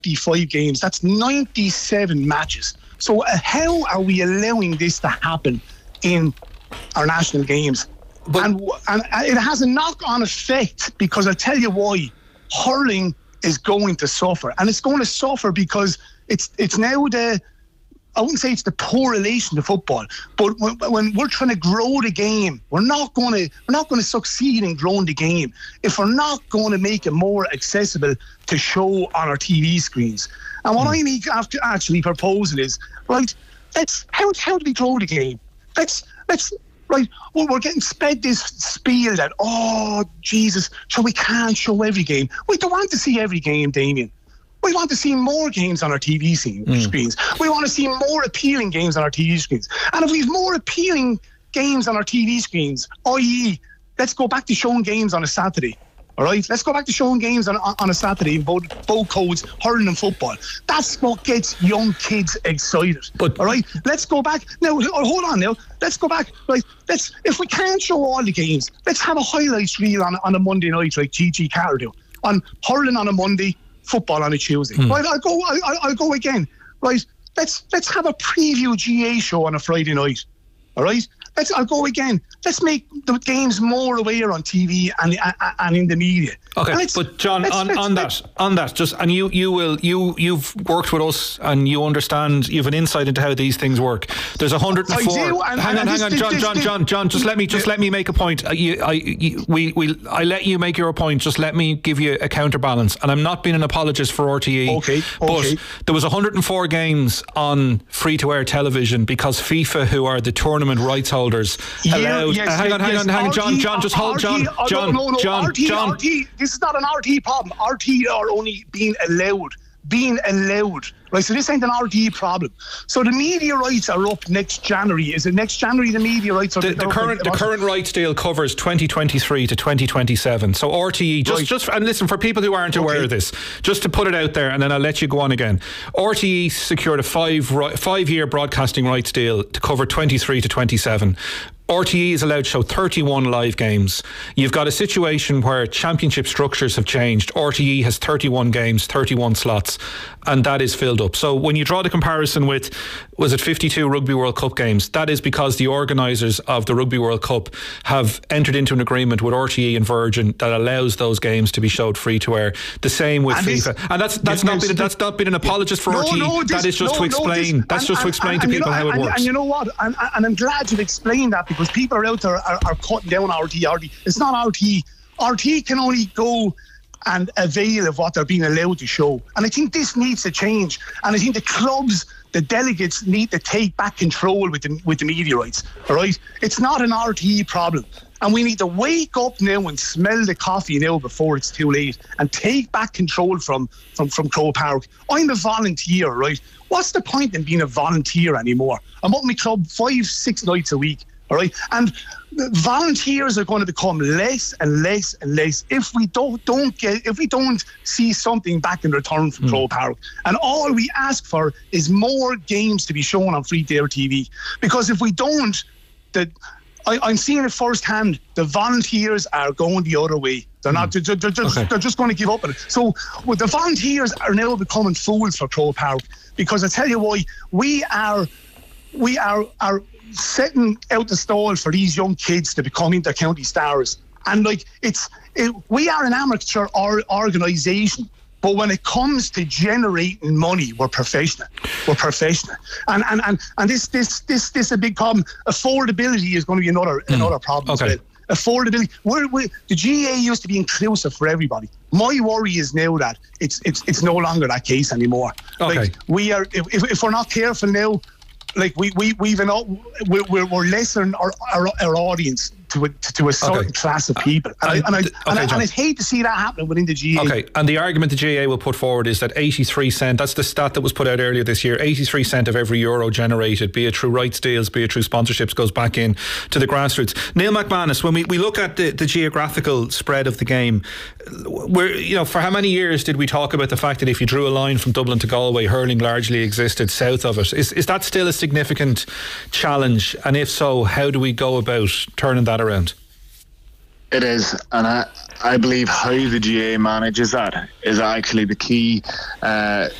35 games. That's 97 matches. So how are we allowing this to happen in our national games? And it has a knock-on effect, because I'll tell you why. Hurling is going to suffer, and it's going to suffer because it's now I wouldn't say it's the poor relation to football, but when we're trying to grow the game, we're not going to succeed in growing the game if we're not going to make it more accessible to show on our TV screens. And what I'm actually proposing is, right, how do we grow the game? Let's right, well, we're getting sped this spiel that, oh, Jesus, so we can't show every game. We don't want to see every game, Damien. We want to see more games on our TV screens. We want to see more appealing games on our TV screens. And if we have more appealing games on our TV screens, i.e., let's go back to showing games on a Saturday. All right, let's go back to showing games on a Saturday in both codes, hurling and football. That's what gets young kids excited. All right, let's go back now. Hold on now. Let's go back. Right, if we can't show all the games, let's have a highlights reel on a Monday night, like Gigi Carter do, on hurling on a Monday, football on a Tuesday. Right, I'll go again. Right, let's have a preview GA show on a Friday night. All right. I'll go again. Let's make the games more aware on TV and in the media. Okay, but John, on that, just, and you've worked with us and you understand, you have an insight into how these things work. There's 104. I do, hang on, John. Just let me make a point. I let you make your point. Just let me give you a counterbalance. And I'm not being an apologist for RTE. Okay. But there was 104 games on free-to-air television because FIFA, who are the tournament rights holders, allowed. Hang on, John. Just hold, John. John. This is not an RT problem. RT are only being allowed. Right, so this ain't an RT problem. So the media rights are up next January. Is it next January the media rights are the current rights deal covers 2023 to 2027. So RTE, just and listen, for people who aren't aware of this, just to put it out there, and then I'll let you go on again. RTE secured a 5-year broadcasting rights deal to cover 23 to 27. RTE is allowed to show 31 live games. You've got a situation where championship structures have changed. RTE has 31 games, 31 slots, and that is filled up. So when you draw the comparison with, was it 52 Rugby World Cup games, that is because the organisers of the Rugby World Cup have entered into an agreement with RTE and Virgin that allows those games to be showed free to air. The same with FIFA. And that's not been an apologist for RTE. That is just to explain. That's just to explain to people how it works. And you know what? And I'm glad you've explained that, because people are out there are cutting down RT. It's not RT. RT can only go and avail of what they're being allowed to show. And I think this needs to change. And I think the clubs, the delegates, need to take back control with the media rights. All right? It's not an RT problem. And we need to wake up now and smell the coffee now before it's too late, and take back control from Croke Park. I'm a volunteer, right? What's the point in being a volunteer anymore? I'm up in my club 5-6 nights a week. All right, and volunteers are going to become less and less and less if we don't see something back in return from Croke Park. And all we ask for is more games to be shown on free-to-air TV. Because if we don't, I'm seeing it firsthand. The volunteers are going the other way. They're not. They're just going to give up on it. So the volunteers are now becoming fools for Croke Park, because I tell you why, we are setting out the stall for these young kids to become inter-county stars. And we are an amateur organisation, but when it comes to generating money, we're professional. And this a big problem. Affordability is going to be another problem. Okay. As well. Affordability. The GA used to be inclusive for everybody. My worry is now that it's no longer that case anymore. Okay. Like, we are, if we're not careful now, like we're lessening our audience to a certain class of people, and I'd hate to see that happening within the GA. Okay, and the argument the GA will put forward is that 83 cent, that's the stat that was put out earlier this year, 83 cent of every euro generated, be it through rights deals, be it through sponsorships, goes back in to the grassroots. Neil McManus, when we look at the geographical spread of the game, for how many years did we talk about the fact that if you drew a line from Dublin to Galway, hurling largely existed south of it? Is that still a significant challenge? And if so, how do we go about turning that around? It is, and I believe how the GA manages that is actually the key